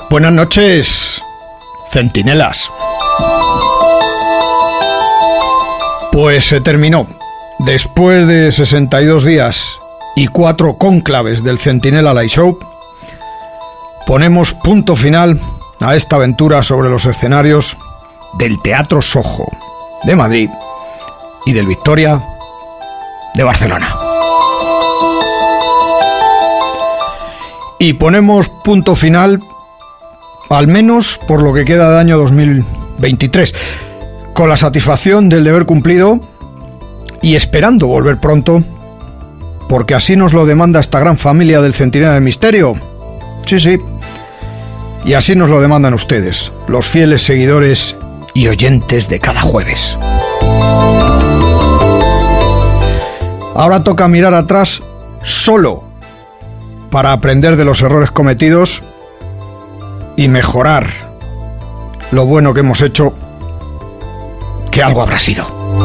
Buenas noches, centinelas. Pues se terminó. Después de 62 días y 4 cónclaves del Centinela Light Show, ponemos punto final a esta aventura sobre los escenarios del Teatro Soho de Madrid y del Victoria de Barcelona. Y ponemos punto final, al menos por lo que queda de año 2023, con la satisfacción del deber cumplido y esperando volver pronto, porque así nos lo demanda esta gran familia del Centinela del Misterio. Sí, y así nos lo demandan ustedes, los fieles seguidores y oyentes de cada jueves. Ahora toca mirar atrás solo para aprender de los errores cometidos y mejorar lo bueno que hemos hecho, que algo habrá sido.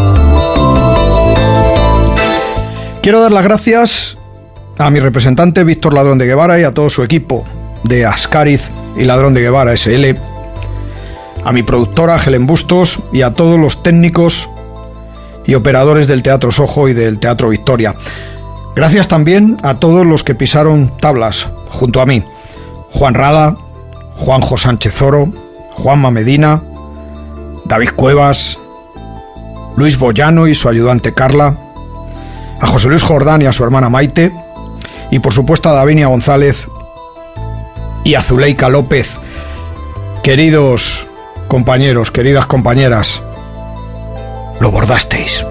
Quiero dar las gracias a mi representante Víctor Ladrón de Guevara y a todo su equipo de Ascariz y Ladrón de Guevara SL, a mi productora Helen Bustos y a todos los técnicos y operadores del Teatro Soho y del Teatro Victoria. Gracias también a todos los que pisaron tablas junto a mí: Juan Rada, Juanjo Sánchez Oro, Juanma Medina, David Cuevas, Luis Boyano y su ayudante Carla, a José Luis Jordán y a su hermana Maite, y por supuesto a Davinia González y a Zuleika López. Queridos compañeros, queridas compañeras, lo bordasteis.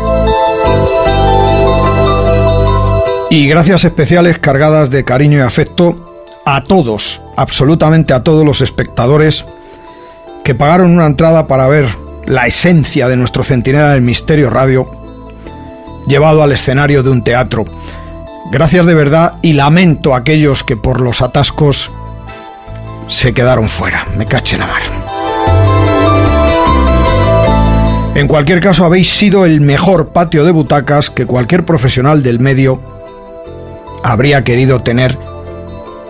Y gracias especiales cargadas de cariño y afecto a todos, absolutamente a todos los espectadores que pagaron una entrada para ver la esencia de nuestro Centinela del Misterio Radio llevado al escenario de un teatro. Gracias de verdad, y lamento a aquellos que por los atascos se quedaron fuera. Me caché la mar. En cualquier caso, habéis sido el mejor patio de butacas que cualquier profesional del medio habría querido tener